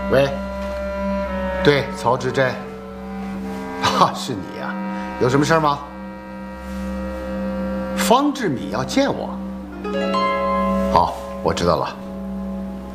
喂，对，曹志珍。啊，是你呀？有什么事吗？方志敏要见我。好，我知道了。